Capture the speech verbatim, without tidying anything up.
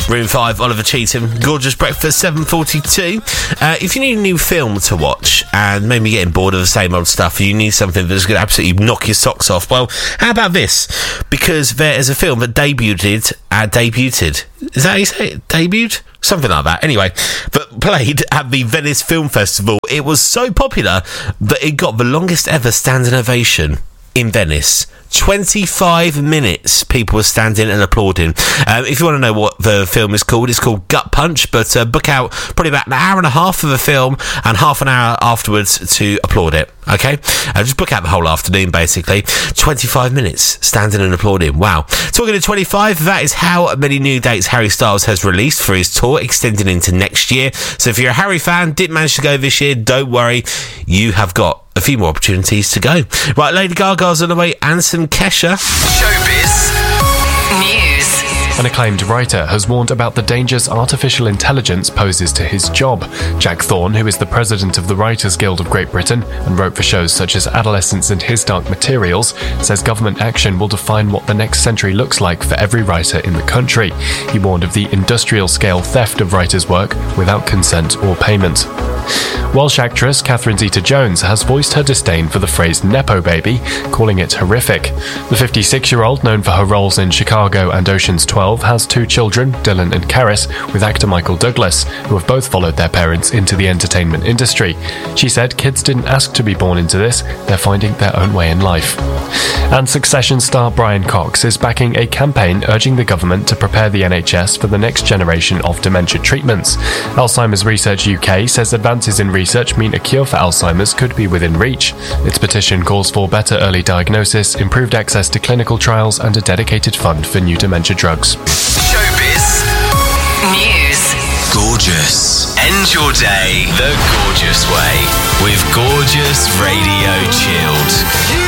Room five, Oliver Cheetham, Gorgeous Breakfast, seven forty-two. Uh, if you need a new film to watch and maybe getting bored of the same old stuff, you need something that's going to absolutely knock your socks off, well, how about this? Because there is a film that debuted, uh, debuted, is that how you say it? Debuted? Something like that. Anyway, but played at the Venice Film Festival. It was so popular that it got the longest ever standing ovation in Venice. twenty-five minutes people were standing and applauding. Um, if you want to know what the film is called, it's called Gut Punch, but uh, book out probably about an hour and a half of the film and half an hour afterwards to applaud it, okay? Uh, just book out the whole afternoon, basically. twenty-five minutes standing and applauding. Wow. Talking to twenty-five, that is how many new dates Harry Styles has released for his tour, extending into next year. So if you're a Harry fan, didn't manage to go this year, don't worry, you have got a few more opportunities to go. Right, Lady Gaga's on the way, and some Kesha. Showbiz News. An acclaimed writer has warned about the dangers artificial intelligence poses to his job. Jack Thorne, who is the president of the Writers Guild of Great Britain and wrote for shows such as Adolescence and His Dark Materials, says government action will define what the next century looks like for every writer in the country. He warned of the industrial-scale theft of writers' work without consent or payment. Welsh actress Catherine Zeta-Jones has voiced her disdain for the phrase Nepo baby, calling it horrific. The fifty-six-year-old, known for her roles in Chicago and Ocean's twelve, has two children, Dylan and Karis, with actor Michael Douglas, who have both followed their parents into the entertainment industry. She said kids didn't ask to be born into this, they're finding their own way in life. And Succession star Brian Cox is backing a campaign urging the government to prepare the N H S for the next generation of dementia treatments. Alzheimer's Research U K says advances in research mean a cure for Alzheimer's could be within reach. Its petition calls for better early diagnosis, improved access to clinical trials, and a dedicated fund for new dementia drugs. Showbiz News. Gorgeous. End your day the gorgeous way with Gorgeous Radio Chilled.